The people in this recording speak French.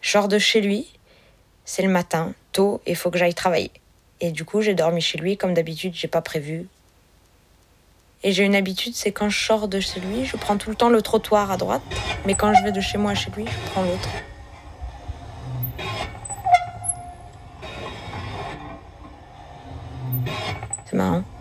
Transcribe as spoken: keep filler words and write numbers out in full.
Je sors de chez lui, c'est le matin, tôt, et il faut que j'aille travailler. Et du coup, j'ai dormi chez lui, comme d'habitude, j'ai pas prévu. Et j'ai une habitude, c'est quand je sors de chez lui, je prends tout le temps le trottoir à droite, mais quand je vais de chez moi à chez lui, je prends l'autre. C'est marrant.